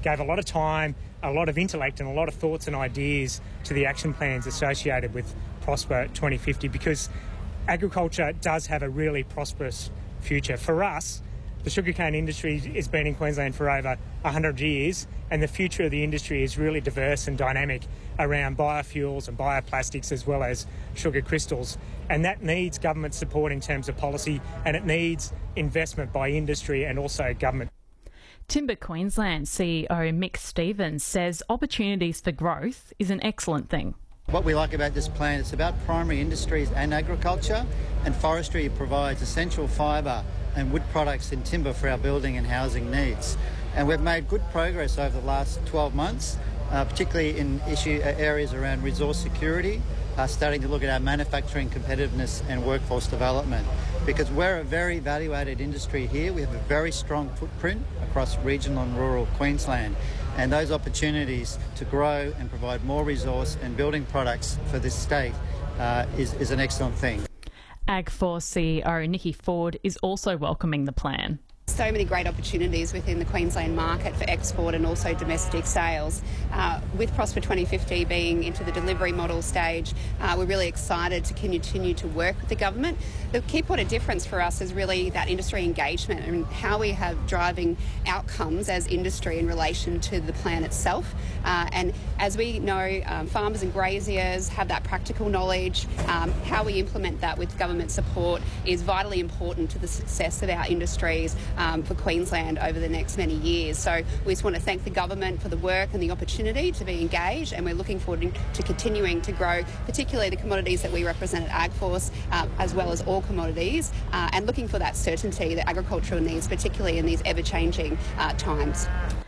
gave a lot of time, a lot of intellect and a lot of thoughts and ideas to the action plans associated with Prosper 2050, because agriculture does have a really prosperous future. For us, the sugarcane industry has been in Queensland for over 100 years, and the future of the industry is really diverse and dynamic around biofuels and bioplastics as well as sugar crystals. And that needs government support in terms of policy, and it needs investment by industry and also government. Timber Queensland CEO Mick Stevens says opportunities for growth is an excellent thing. What we like about this plan, it's about primary industries and agriculture, and forestry provides essential fibre and wood products in timber for our building and housing needs. And we've made good progress over the last 12 months, particularly in areas around resource security, starting to look at our manufacturing competitiveness and workforce development. Because we're a very value-added industry here, we have a very strong footprint across regional and rural Queensland. And those opportunities to grow and provide more resource and building products for this state is an excellent thing. AgForce CEO Nikki Ford is also welcoming the plan. So many great opportunities within the Queensland market for export and also domestic sales. With Prosper 2050 being into the delivery model stage, we're really excited to continue to work with the government. The key point of difference for us is really that industry engagement and how we have driving outcomes as industry in relation to the plan itself. And as we know, farmers and graziers have that practical knowledge. How we implement that with government support is vitally important to the success of our industries for Queensland over the next many years. So we just want to thank the government for the work and the opportunity to be engaged, and we're looking forward to continuing to grow, particularly the commodities that we represent at AgForce, as well as all commodities, and looking for that certainty that agriculture needs, particularly in these ever-changing times.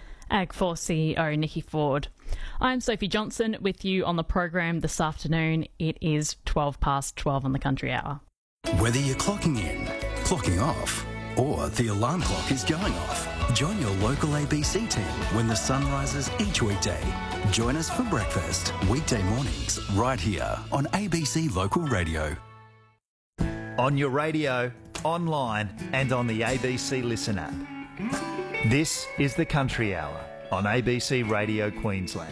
AgForce CEO Nikki Ford. I'm Sophie Johnson with you on the program this afternoon. It is 12 on the Country Hour. Whether you're clocking in, clocking off, or the alarm clock is going off, join your local ABC team when the sun rises each weekday. Join us for breakfast, weekday mornings, right here on ABC Local Radio. On your radio, online and on the ABC Listen app. This is the Country Hour on ABC Radio Queensland.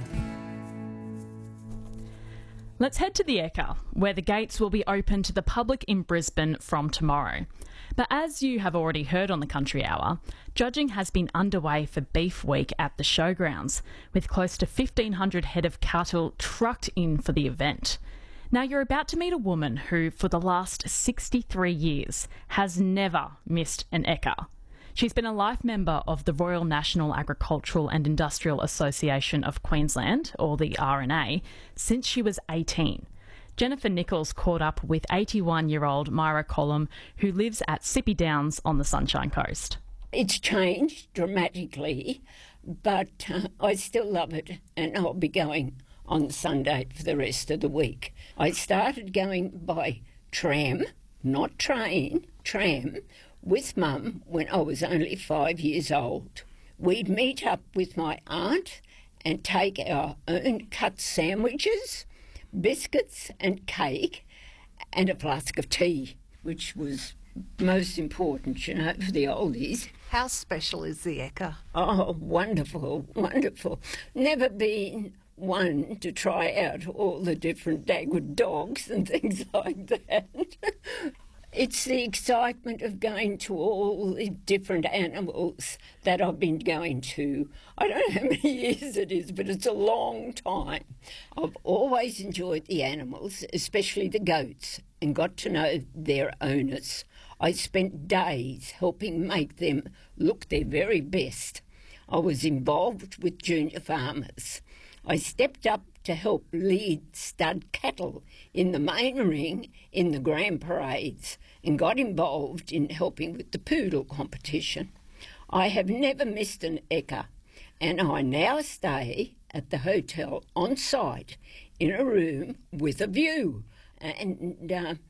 Let's head to the Ekka, where the gates will be open to the public in Brisbane from tomorrow. But as you have already heard on the Country Hour, judging has been underway for Beef Week at the showgrounds, with close to 1,500 head of cattle trucked in for the event. Now, you're about to meet a woman who, for the last 63 years, has never missed an Ekka. She's been a life member of the Royal National Agricultural and Industrial Association of Queensland, or the RNA, since she was 18. Jennifer Nichols caught up with 81-year-old Myra Collum, who lives at Sippy Downs on the Sunshine Coast. It's changed dramatically, but I still love it, and I'll be going on Sunday for the rest of the week. I started going by tram, not train, tram, with Mum when I was only 5 years old. We'd meet up with my aunt and take our own cut sandwiches, biscuits and cake, and a flask of tea, which was most important, you know, for the oldies. How special is the Ekka? Oh, wonderful, wonderful. Never been one to try out all the different Dagwood dogs and things like that. It's the excitement of going to all the different animals that I've been going to. I don't know how many years it is, but it's a long time. I've always enjoyed the animals, especially the goats, and got to know their owners. I spent days helping make them look their very best. I was involved with junior farmers. I stepped up to help lead stud cattle in the main ring in the grand parades and got involved in helping with the poodle competition. I have never missed an Ekka, and I now stay at the hotel on site in a room with a view. And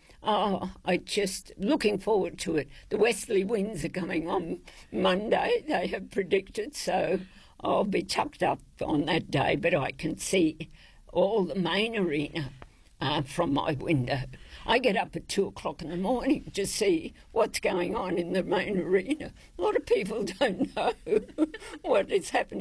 I just looking forward to it. The westerly winds are coming on Monday, they have predicted, so I'll be tucked up on that day, but I can see all the main arena from my window. I get up at 2 o'clock in the morning to see what's going on in the main arena. A lot of people don't know what is happening.